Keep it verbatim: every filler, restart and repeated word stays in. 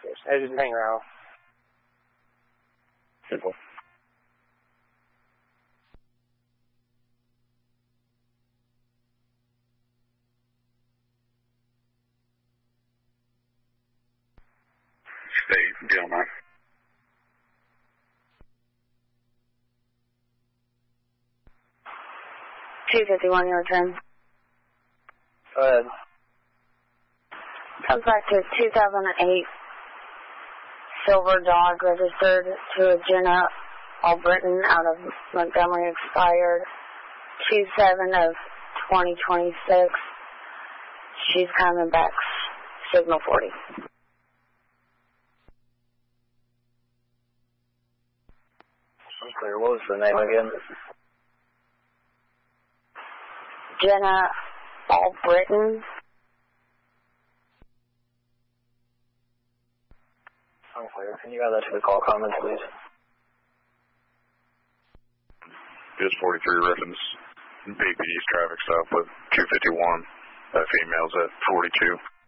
Hey, just hang around. Simple. Stay, deal, man. two fifty-one, your turn. Go ahead. Comes back to two thousand eight Silver Dog registered to a Jenna Albritton out of Montgomery, expired two seven of twenty twenty-six. She's coming back, signal forty. Unclear. What was the name again? Jenna Albritton. Unclear. Can you add that to the call comments, please? It's forty-three reference B P D's traffic stop with two fifty-one. That female's at forty-two.